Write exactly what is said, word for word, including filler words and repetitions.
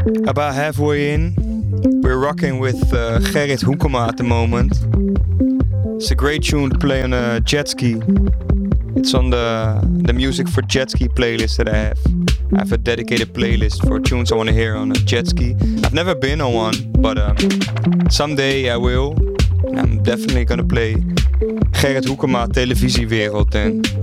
About halfway in, we're rocking with uh, Gerrit Hoekema at the moment. It's a great tune to play on a jet ski. It's on the the music for jet ski playlist that I have. I have a dedicated playlist for tunes I want to hear on a jet ski. I've never been on one, but um, someday I will. And I'm definitely gonna play Gerrit Hoekema televisiewereld. And